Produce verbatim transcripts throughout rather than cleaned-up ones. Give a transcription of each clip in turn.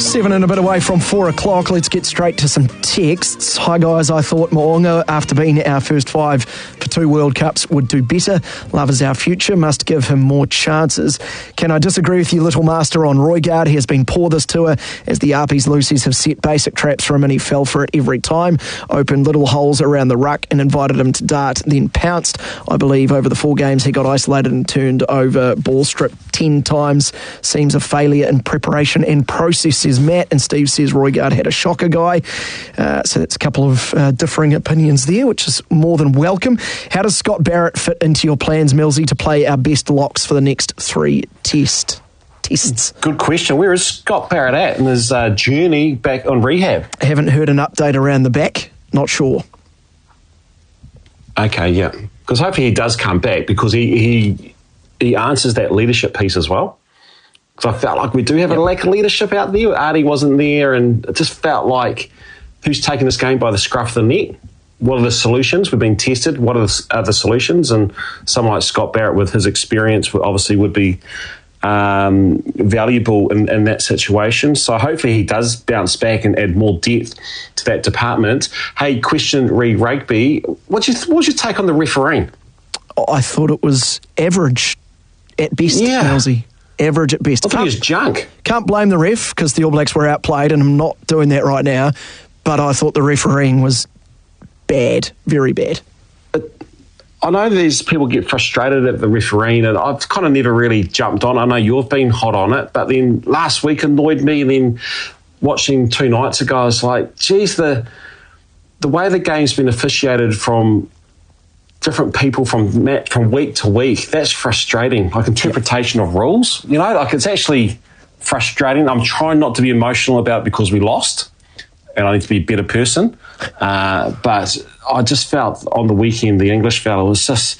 Seven and a bit away from four o'clock. Let's get straight to some texts. Hi guys, I thought Mo'unga, after being our first five for two World Cups, would do better. Love is our future, must give him more chances. Can I disagree with you, little master, on Roigard? He has been poor this tour, as the Arpies Lucies have set basic traps for him and he fell for it every time. Opened little holes around the ruck and invited him to dart, then pounced. I believe over the four games he got isolated and turned over ball strip ten times. Seems a failure in preparation and process, says Matt, and Steve says Roigard had a shocker guy. Uh, so that's a couple of uh, differing opinions there, which is more than welcome. How does Scott Barrett fit into your plans, Millsy, to play our best locks for the next three test tests? Good question. Where is Scott Barrett at in his uh, journey back on rehab? I haven't heard an update around the back. Not sure. Okay, yeah. Because hopefully he does come back, because he he, he answers that leadership piece as well. Because I felt like we do have a lack of leadership out there. Artie wasn't there, and it just felt like, who's taking this game by the scruff of the neck? What are the solutions? We've been tested. What are the, are the solutions? And someone like Scott Barrett, with his experience, obviously would be um, valuable in, in that situation. So hopefully he does bounce back and add more depth to that department. Hey, question re rugby. What's your, what was your take on the refereeing? I thought it was average at best, yeah. Millsy. Average at best. I thought he was junk. Can't blame the ref, because the All Blacks were outplayed, and I'm not doing that right now. But I thought the refereeing was bad, very bad. But I know these people get frustrated at the refereeing, and I've kind of never really jumped on. I know you've been hot on it, but then last week annoyed me, and then watching two nights ago, I was like, geez, the the way the game's been officiated from different people from from week to week, that's frustrating. Like interpretation of rules, you know, like it's actually frustrating. I'm trying not to be emotional about it because we lost, and I need to be a better person. Uh, but I just felt on the weekend, the English fella was just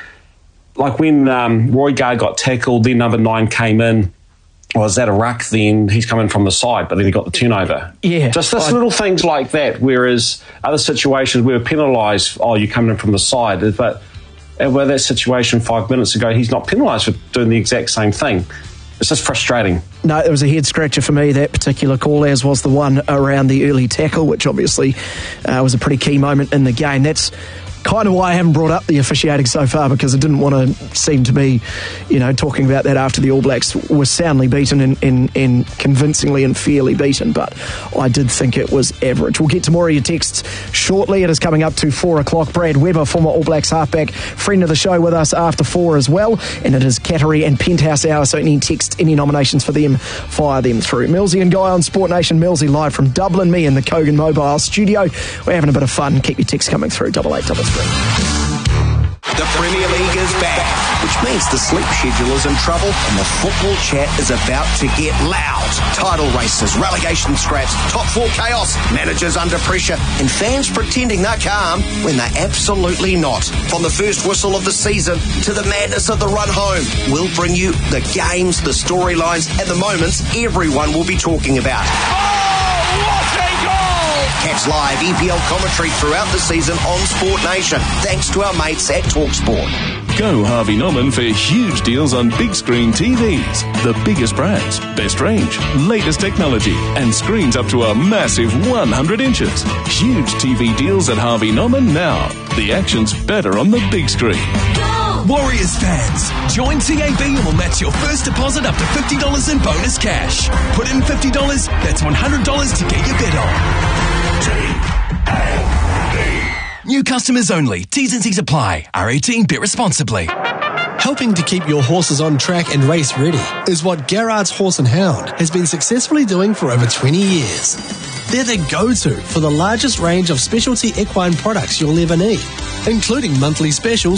like when um, Roigard got tackled, then number nine came in. Was that a ruck? Then he's coming from the side, but then he got the turnover. Yeah, just this I, little things like that. Whereas other situations we were penalised. Oh, you're coming in from the side, but with that situation five minutes ago, he's not penalised for doing the exact same thing. It's just frustrating. No, it was a head scratcher for me, that particular call, as was the one around the early tackle, which obviously uh, was a pretty key moment in the game. That's kind of why I haven't brought up the officiating so far, because I didn't want to seem to be, you know, talking about that after the All Blacks were soundly beaten and, and, and convincingly and fairly beaten, but I did think it was average. We'll get to more of your texts shortly. It is coming up to four o'clock. Brad Weber, former All Blacks halfback, friend of the show, with us after four as well, and it is Cattery and Penthouse Hour, so any text, any nominations for them, fire them through. Millsy and Guy on Sport Nation. Millsy live from Dublin, me in the Kogan Mobile studio. We're having a bit of fun. Keep your texts coming through. Double eight, double three. The Premier League is back, which means the sleep schedule is in trouble and the football chat is about to get loud. Title races, relegation scraps, top four chaos, managers under pressure, and fans pretending they're calm when they're absolutely not. From the first whistle of the season to the madness of the run home, we'll bring you the games, the storylines, and the moments everyone will be talking about. Oh, what a goal! Catch live E P L commentary throughout the season on Sport Nation, thanks to our mates at TalkSport. Go Harvey Norman for huge deals on big screen T Vs. The biggest brands, best range, latest technology, and screens up to a massive one hundred inches. Huge T V deals at Harvey Norman now. The action's better on the big screen. Warriors fans, join T A B and we'll match your first deposit up to fifty dollars in bonus cash. Put in fifty dollars, that's one hundred dollars to get your bet on. T A B. New customers only. T's and C's apply. R eighteen, bet responsibly. Helping to keep your horses on track and race ready is what Garrard's Horse and Hound has been successfully doing for over twenty years. They're the go-to for the largest range of specialty equine products you'll ever need, including monthly specials